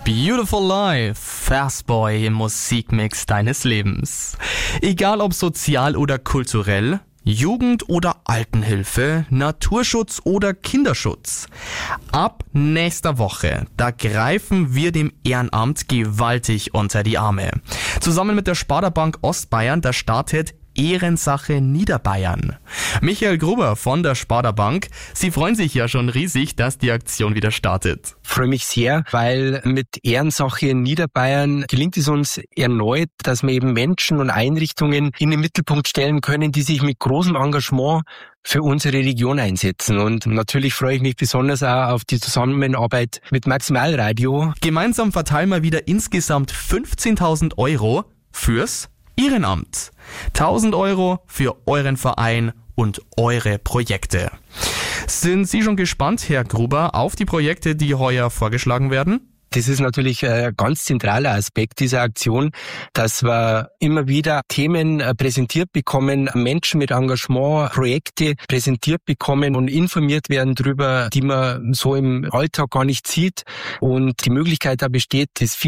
Beautiful Life, Fastboy im Musikmix deines Lebens. Egal ob sozial oder kulturell, Jugend- oder Altenhilfe, Naturschutz oder Kinderschutz. Ab nächster Woche, da greifen wir dem Ehrenamt gewaltig unter die Arme. Zusammen mit der Sparda-Bank Ostbayern, da startet Ehrensache Niederbayern. Michael Gruber von der Sparda-Bank, Sie freuen sich ja schon riesig, dass die Aktion wieder startet. Ich freue mich sehr, weil mit Ehrensache in Niederbayern gelingt es uns erneut, dass wir eben Menschen und Einrichtungen in den Mittelpunkt stellen können, die sich mit großem Engagement für unsere Region einsetzen. Und natürlich freue ich mich besonders auch auf die Zusammenarbeit mit Maximalradio. Gemeinsam verteilen wir wieder insgesamt 15.000 Euro fürs Ehrenamt. 1.000 Euro für euren Verein und eure Projekte. Sind Sie schon gespannt, Herr Gruber, auf die Projekte, die heuer vorgeschlagen werden? Das ist natürlich ein ganz zentraler Aspekt dieser Aktion, dass wir immer wieder Themen präsentiert bekommen, Menschen mit Engagement, Projekte präsentiert bekommen und informiert werden darüber, die man so im Alltag gar nicht sieht. Und die Möglichkeit da besteht, das